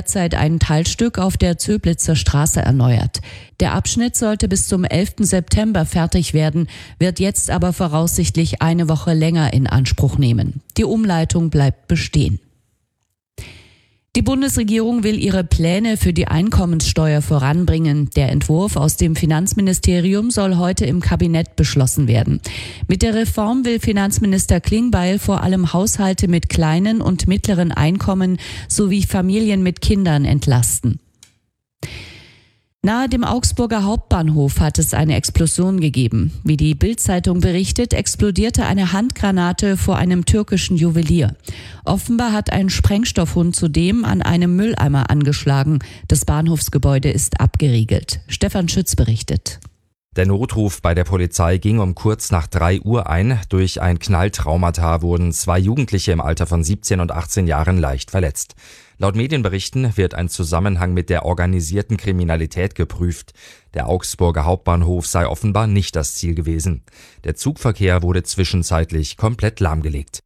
derzeit ein Teilstück auf der Zöblitzer Straße erneuert. Der Abschnitt sollte bis zum 11. September fertig werden, wird jetzt aber voraussichtlich eine Woche länger in Anspruch nehmen. Die Umleitung bleibt bestehen. Die Bundesregierung will ihre Pläne für die Einkommenssteuer voranbringen. Der Entwurf aus dem Finanzministerium soll heute im Kabinett beschlossen werden. Mit der Reform will Finanzminister Klingbeil vor allem Haushalte mit kleinen und mittleren Einkommen sowie Familien mit Kindern entlasten. Nahe dem Augsburger Hauptbahnhof hat es eine Explosion gegeben. Wie die Bild-Zeitung berichtet, explodierte eine Handgranate vor einem türkischen Juwelier. Offenbar hat ein Sprengstoffhund zudem an einem Mülleimer angeschlagen. Das Bahnhofsgebäude ist abgeriegelt. Stefan Schütz berichtet. Der Notruf bei der Polizei ging um kurz nach 3 Uhr ein. Durch ein Knalltraumata wurden 2 Jugendliche im Alter von 17 und 18 Jahren leicht verletzt. Laut Medienberichten wird ein Zusammenhang mit der organisierten Kriminalität geprüft. Der Augsburger Hauptbahnhof sei offenbar nicht das Ziel gewesen. Der Zugverkehr wurde zwischenzeitlich komplett lahmgelegt.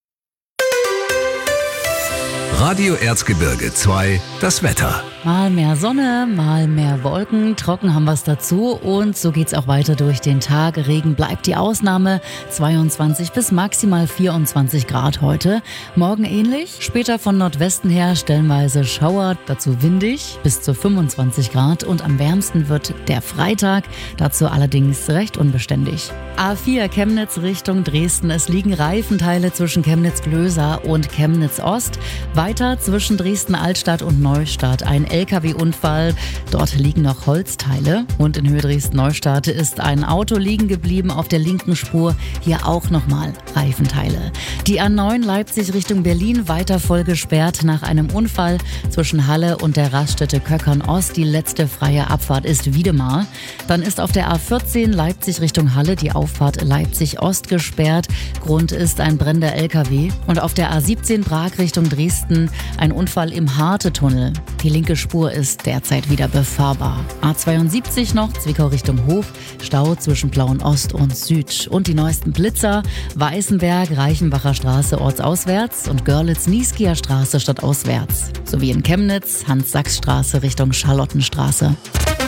Radio Erzgebirge 2, das Wetter. Mal mehr Sonne, mal mehr Wolken, trocken haben wir es dazu und so geht's auch weiter durch den Tag. Regen bleibt die Ausnahme, 22 bis maximal 24 Grad heute. Morgen ähnlich, später von Nordwesten her stellenweise Schauer, dazu windig bis zu 25 Grad und am wärmsten wird der Freitag, dazu allerdings recht unbeständig. A4 Chemnitz Richtung Dresden, es liegen Reifenteile zwischen Chemnitz-Glösa und Chemnitz-Ost. Weiter zwischen Dresden-Altstadt und Neustadt ein LKW-Unfall. Dort liegen noch Holzteile. Und in Höhe Dresden-Neustadt ist ein Auto liegen geblieben auf der linken Spur. Hier auch nochmal Reifenteile. Die A9 Leipzig Richtung Berlin weiter voll gesperrt nach einem Unfall zwischen Halle und der Raststätte Köckern-Ost. Die letzte freie Abfahrt ist Wiedemar. Dann ist auf der A14 Leipzig Richtung Halle die Auffahrt Leipzig-Ost gesperrt. Grund ist ein brennender LKW. Und auf der A17 Prag Richtung Dresden ein Unfall im Harte-Tunnel. Die linke Spur ist derzeit wieder befahrbar. A72 noch, Zwickau Richtung Hof, Stau zwischen Plauen Ost und Süd. Und die neuesten Blitzer, Weißenberg, Reichenbacher Straße ortsauswärts und Görlitz-Nieskier Straße stadtauswärts. Sowie in Chemnitz, Hans-Sachs-Straße Richtung Charlottenstraße.